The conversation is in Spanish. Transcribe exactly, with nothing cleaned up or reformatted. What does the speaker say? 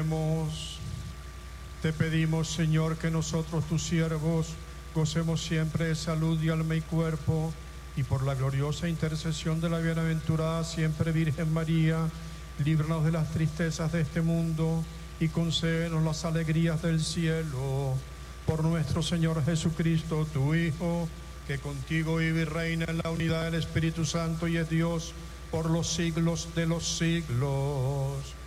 Te pedimos, Señor, que nosotros, tus siervos, gocemos siempre de salud de alma y cuerpo, y por la gloriosa intercesión de la bienaventurada siempre Virgen María, líbranos de las tristezas de este mundo y concédenos las alegrías del cielo. Por nuestro Señor Jesucristo, tu Hijo, que contigo vive y reina en la unidad del Espíritu Santo y es Dios por los siglos de los siglos.